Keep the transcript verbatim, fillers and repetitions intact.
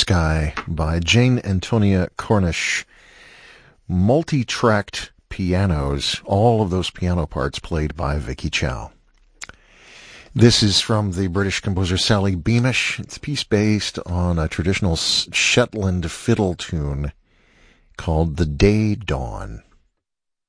Sky by Jane Antonia Cornish. Multi-tracked pianos, all of those piano parts played by Vicky Chow. This is from the British composer Sally Beamish. It's a piece based on a traditional Shetland fiddle tune called The Day Dawn.